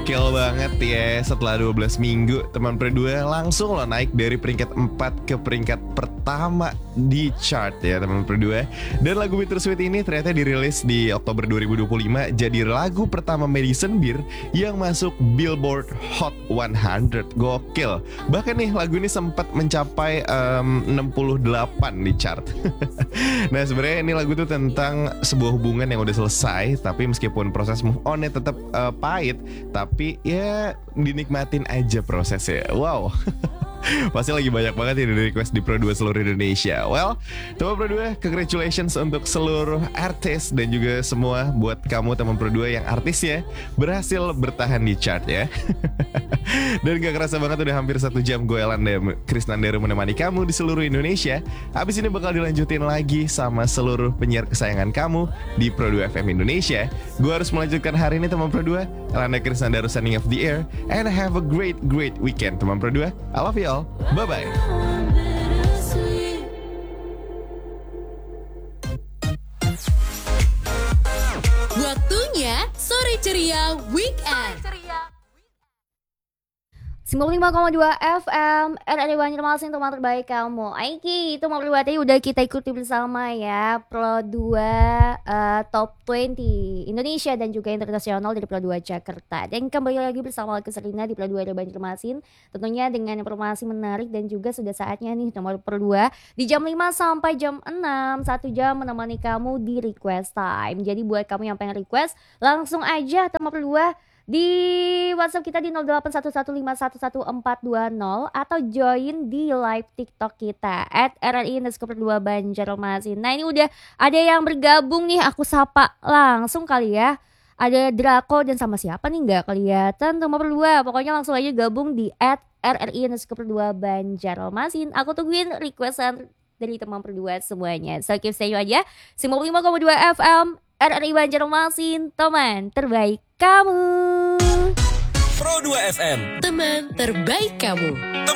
Gokil banget ya, setelah 12 minggu teman berdua langsung lo naik dari peringkat 4 ke peringkat pertama di chart ya teman berdua. Dan lagu Bittersweet ini ternyata dirilis di Oktober 2025 jadi lagu pertama Madison Beer yang masuk Billboard Hot 100. Gokil. Bahkan nih lagu ini sempat mencapai 68 di chart. Nah sebenarnya ini lagu tuh tentang sebuah hubungan yang udah selesai, tapi meskipun proses move on-nya tetap pahit, tapi ya dinikmatin aja prosesnya. Wow. Pasti lagi banyak banget ya di request di Pro 2 seluruh Indonesia. Well, teman Pro 2, congratulations untuk seluruh artis dan juga semua buat kamu teman Pro 2 yang artisnya berhasil bertahan di chart ya. Dan gak kerasa banget udah hampir 1 jam gue Elanda Krisnandero menemani kamu di seluruh Indonesia. Habis ini bakal dilanjutin lagi sama seluruh penyiar kesayangan kamu di Pro 2 FM Indonesia. Gue harus melanjutkan hari ini teman Pro 2. Elanda Krisnandero signing off the air. And have a great weekend teman Pro 2. I love you all. Bye-bye. Waktunya Sore Ceria Weekend. 95,2 FM RRI Banjarmasin, teman terbaik kamu. Aiki, itu mau tadi udah kita ikuti bersama ya Pro 2 Top 20 Indonesia dan juga internasional dari Pro 2 Jakarta. Dan kembali lagi bersama aku Serina di Pro 2 RRI Banjarmasin, tentunya dengan informasi menarik dan juga sudah saatnya nih nomor Pro 2 di jam 5 sampai jam 6, 1 jam menemani kamu di request time. Jadi buat kamu yang pengen request, langsung aja teman Pro 2 di WhatsApp kita di 0811511420 atau join di live TikTok kita @RRI_2 Banjarmasin. Nah ini udah ada yang bergabung nih, aku sapa langsung kali ya. Ada Draco dan sama siapa nih nggak kelihatan teman berdua. Pokoknya langsung aja gabung di @RRI_2 Banjarmasin. Aku tungguin requestan dari teman berdua semuanya. So keep stay aja 95,2 FM RRI Banjarmasin, teman terbaik kamu. Pro 2 FM, Teman terbaik kamu.